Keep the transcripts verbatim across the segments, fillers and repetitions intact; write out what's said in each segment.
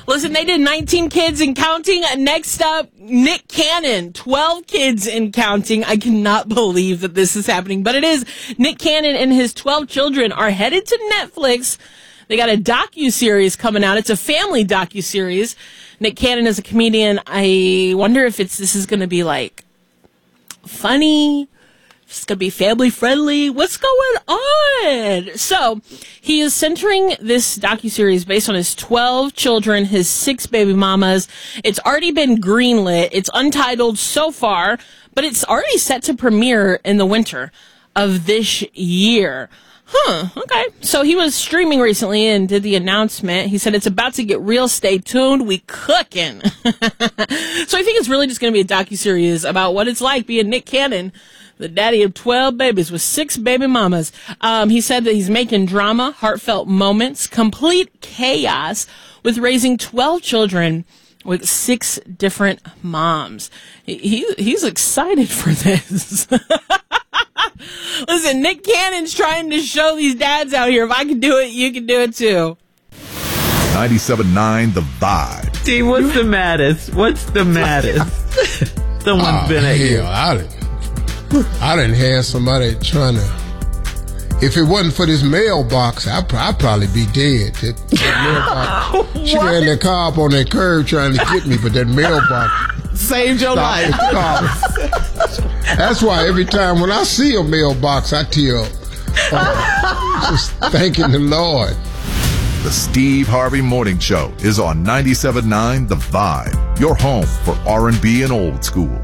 Listen, they did nineteen kids and counting. Next up, Nick Cannon, twelve kids and counting. I cannot believe that this is happening, but it is. Nick Cannon and his twelve children are headed to Netflix. They got a docuseries coming out. It's a family docuseries. Nick Cannon is a comedian. I wonder if it's this is going to be like funny. It's going to be family friendly. What's going on? So he is centering this docuseries based on his twelve children, his six baby mamas. It's already been greenlit. It's untitled so far, but it's already set to premiere in the winter of this year. Huh, okay. So he was streaming recently and did the announcement. He said it's about to get real. Stay tuned. We cooking. So I think it's really just going to be a docuseries about what it's like being Nick Cannon, the daddy of twelve babies with six baby mamas. Um, he said that he's making drama, heartfelt moments, complete chaos with raising twelve children with six different moms. He, he's excited for this. Listen, Nick Cannon's trying to show these dads out here, if I can do it, you can do it too. ninety-seven point nine The Vibe. Steve, what's the maddest? What's the maddest? Someone's oh, been at hell, you. I didn't, I didn't have somebody trying to. If it wasn't for this mailbox, I'd, I'd probably be dead. That, that mailbox, she ran that car up on that curb trying to get me, but that mailbox saved your life. That's why every time when I see a mailbox, I tear up. Uh, just thanking the Lord. The Steve Harvey Morning Show is on ninety-seven point nine The Vibe, your home for R and B and old school.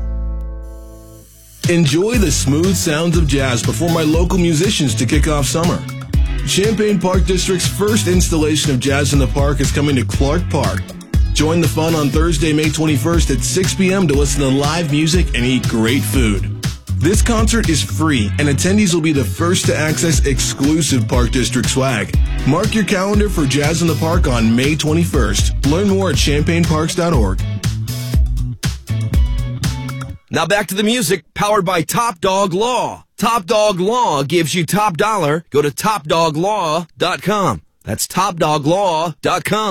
Enjoy the smooth sounds of jazz before my local musicians to kick off summer. Champaign Park District's first installation of Jazz in the Park is coming to Clark Park. Join the fun on Thursday, May twenty-first at six p.m. to listen to live music and eat great food. This concert is free, and attendees will be the first to access exclusive Park District swag. Mark your calendar for Jazz in the Park on May twenty-first. Learn more at champaign parks dot org. Now back to the music, powered by Top Dog Law. Top Dog Law gives you top dollar. Go to top dog law dot com. That's top dog law dot com.